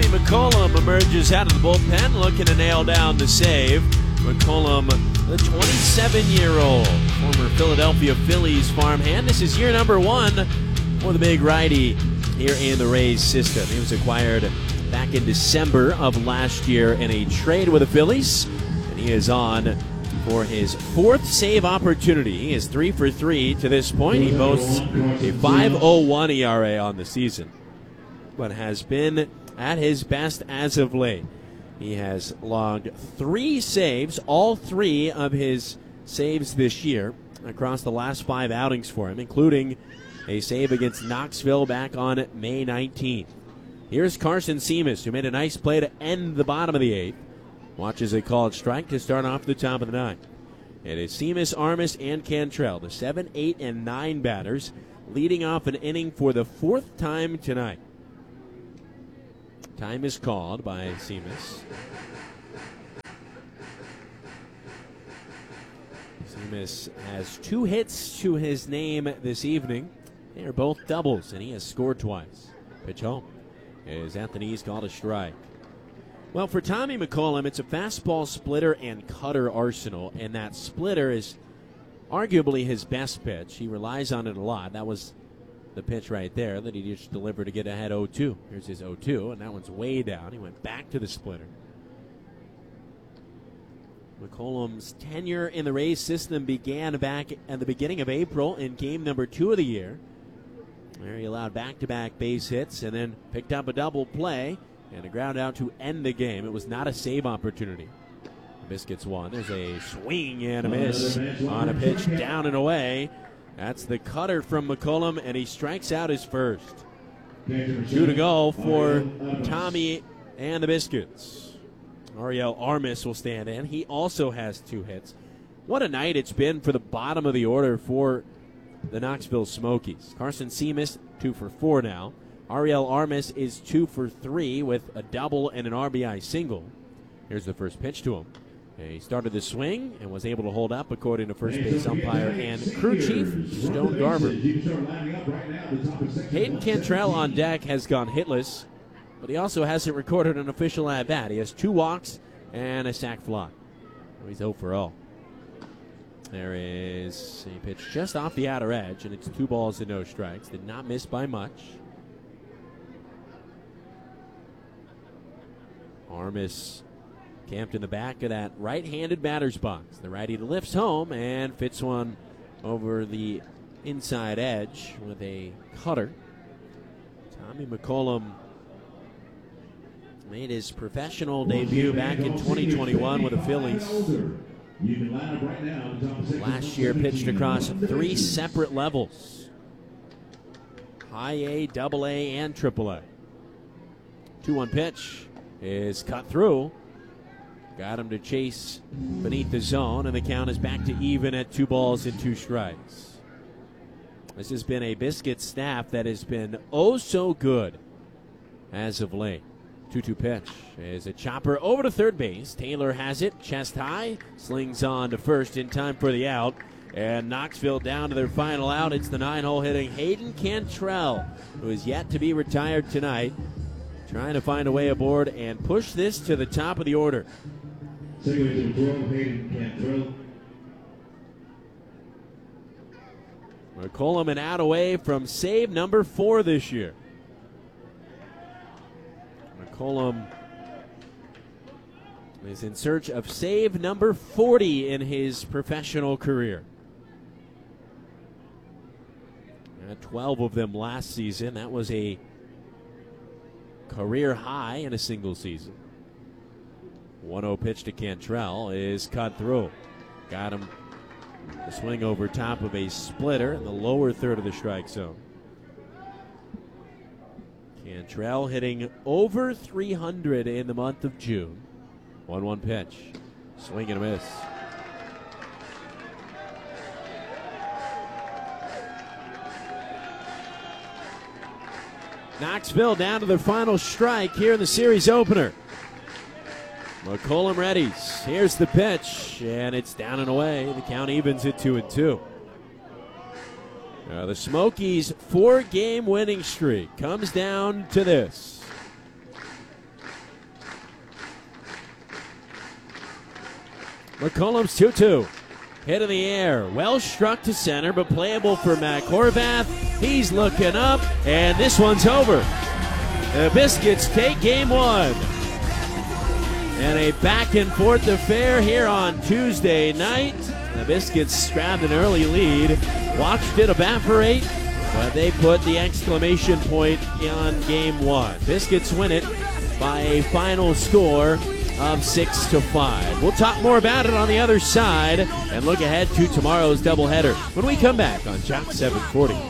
Tommy McCollum emerges out of the bullpen looking to nail down the save. McCollum, the 27-year-old former Philadelphia Phillies farmhand. This is year number 1 for the big righty here in the Rays system. He was acquired back in December of last year in a trade with the Phillies, and he is on for his 4th save opportunity. He is 3 for 3 to this point. He boasts a 5.01 ERA on the season, but has been at his best as of late. He has logged 3 saves, all 3 of his saves this year across the last 5 outings for him, including a save against Knoxville back on May 19th. Here's Carson Seamus, who made a nice play to end the bottom of the 8th. Watches a called strike to start off the top of the 9th. It is Seamus, Armas, and Cantrell, the 7, 8, and 9 batters, leading off an inning for the 4th time tonight. Time is called by Seamus. Seamus has 2 hits to his name this evening. They are both doubles, and he has scored twice. Pitch home is at the knees, called a strike. Well, for Tommy McCollum, it's a fastball, splitter, and cutter arsenal, and that splitter is arguably his best pitch. He relies on it a lot. That was the pitch right there that he just delivered to get ahead 0-2. Here's his 0-2, and that one's way down. He went back to the splitter. McCollum's tenure in the Rays system began back at the beginning of April in game number 2 of the year, where he allowed back-to-back base hits and then picked up a double play and a ground out to end the game. It was not a save opportunity. The Biscuits won. There's a swing and a miss on a pitch down and away. That's the cutter from McCollum, and he strikes out his first. 2 to go for Tommy and the Biscuits. Ariel Armas will stand in. He also has 2 hits. What a night it's been for the bottom of the order for the Knoxville Smokies. Carson Seamus, 2 for 4 now. Ariel Armas is 2 for 3 with a double and an RBI single. Here's the first pitch to him. He started the swing and was able to hold up, according to first base umpire and crew chief Stone Garber. Hayden Cantrell on deck has gone hitless, but he also hasn't recorded an official at-bat. He has 2 walks and a sac fly. He's 0 for 0. There is a pitch just off the outer edge, and it's 2 balls and no strikes. Did not miss by much. Armas camped in the back of that right-handed batter's box. The righty lifts home and fits one over the inside edge with a cutter. Tommy McCollum made his professional debut back in 2021 with the Phillies. Last year pitched across 3 separate levels: High A, Double A, and Triple A. 2-1 pitch is cut through. Got him to chase beneath the zone, and the count is back to even at 2 balls and 2 strikes. This has been a Biscuit staff that has been oh so good as of late. 2-2 pitch is a chopper over to third base. Taylor has it, chest high, slings on to first in time for the out. And Knoxville down to their final out. It's the 9-hole hitting Hayden Cantrell, who is yet to be retired tonight, trying to find a way aboard and push this to the top of the order. McCollum an out away from save number 4 this year. McCollum is in search of save number 40 in his professional career. 12 of them last season. That was a career high in a single season. 1-0 pitch to Cantrell is cut through. Got him to swing over top of a splitter in the lower third of the strike zone. Cantrell hitting over 300 in the month of June. 1-1 pitch. Swing and a miss. Knoxville down to their final strike here in the series opener. McCollum readies. Here's the pitch, and it's down and away. The count evens at 2-2. The Smokies' 4-game winning streak comes down to this. McCollum's 2-2. Hit in the air. Well struck to center, but playable for Matt Horvath. He's looking up, and this one's over. The Biscuits take game one. And a back-and-forth affair here on Tuesday night. The Biscuits grabbed an early lead, watched it evaporate, but they put the exclamation point on game one. Biscuits win it by a final score of 6-5. We'll talk more about it on the other side and look ahead to tomorrow's doubleheader when we come back on Chalk 740.